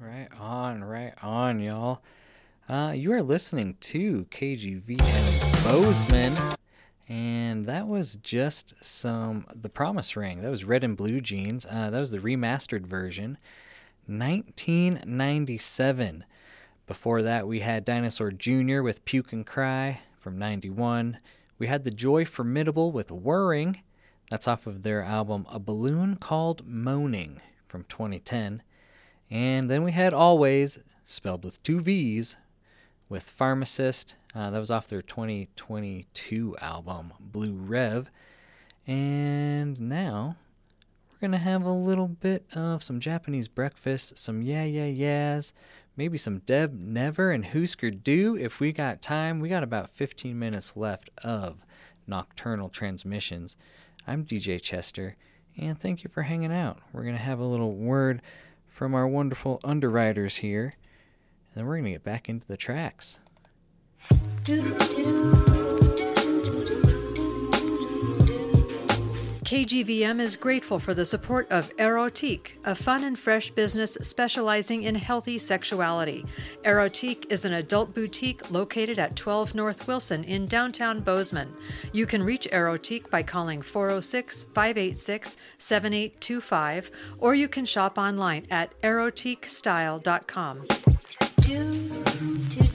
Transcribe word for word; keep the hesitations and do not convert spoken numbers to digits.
Right on, right on, y'all. Uh, you are listening to K G V M Bozeman, and that was just some The Promise Ring. That was Red and Blue Jeans. Uh, that was the remastered version, nineteen ninety-seven. Before that, we had Dinosaur Junior with Puke and Cry from ninety-one. We had The Joy Formidable with Whirring. That's off of their album A Balloon Called Moaning from twenty ten. And then we had Always, spelled with two V's, with Pharmacist. Uh, that was off their twenty twenty-two album, Blue Rev. And now we're going to have a little bit of some Japanese breakfast, some Yeah Yeah Yeahs, maybe some Deb Never and Husker Du if we got time. We got about fifteen minutes left of Nocturnal Transmissions. I'm D J Chester, and thank you for hanging out. We're going to have a little word from our wonderful underwriters here, and then we're going to get back into the tracks. K G V M is grateful for the support of Erotique, a fun and fresh business specializing in healthy sexuality. Erotique is an adult boutique located at twelve North Wilson in downtown Bozeman. You can reach Erotique by calling four oh six, five eight six, seven eight two five, or you can shop online at erotique style dot com.